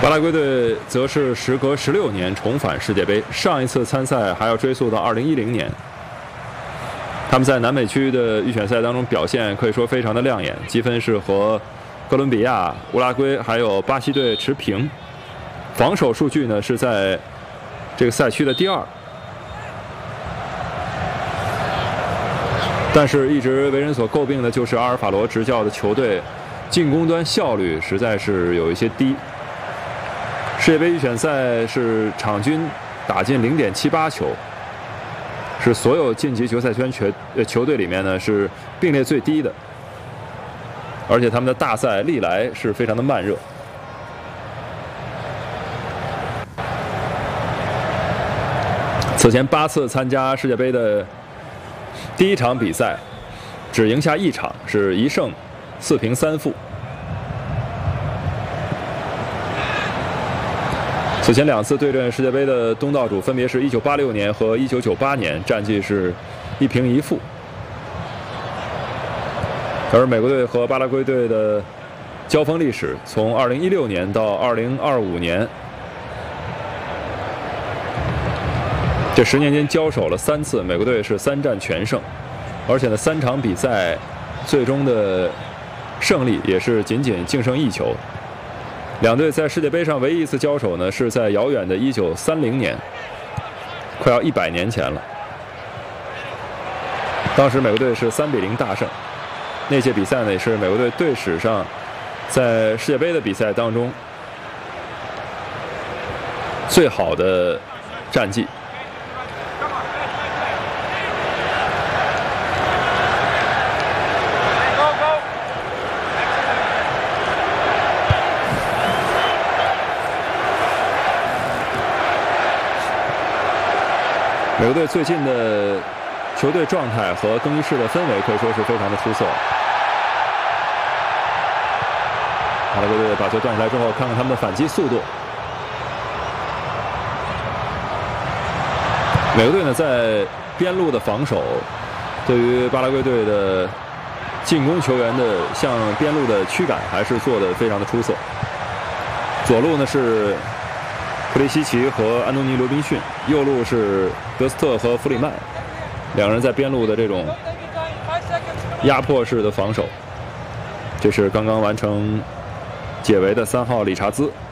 巴拉圭队则是时隔16年重返世界杯，上一次参赛还要追溯到2010年。他们在南美区的预选赛当中表现可以说非常的亮眼，积分是和哥伦比亚、乌拉圭还有巴西队持平，防守数据呢是在这个赛区的第2。但是，一直为人所诟病的就是阿尔法罗执教的球队进攻端效率实在是有一些低。世界杯预选赛是场均打进0.78球，是所有晋级决赛圈球队里面呢是并列最低的。而且他们的大赛历来是非常的慢热。此前8次参加世界杯的第1场比赛，只赢下1场，是1胜4平3负。此前2次对阵世界杯的东道主分别是1986年和1998年，战绩是1平1负。而美国队和巴拉圭队的交锋历史，从2016年到2025年，这10年间交手了3次，美国队是3战全胜，而且呢3场比赛最终的胜利也是仅仅净胜1球。两队在世界杯上唯一一次交手呢，是在遥远的1930年，快要100年前了。当时美国队是3比0大胜。那届比赛呢，也是美国队队史上在世界杯的比赛当中最好的战绩。美国队最近的球队状态和更衣室的氛围可以说是非常的出色。巴拉圭队把球断下来之后，看看他们的反击速度。美国队呢在边路的防守，对于巴拉圭队的进攻球员的向边路的驱赶还是做得非常的出色。左路呢是普利西奇和安东尼·罗宾逊，右路是德斯特和弗里曼，两人在边路的这种压迫式的防守。这是刚刚完成解围的3号理查兹。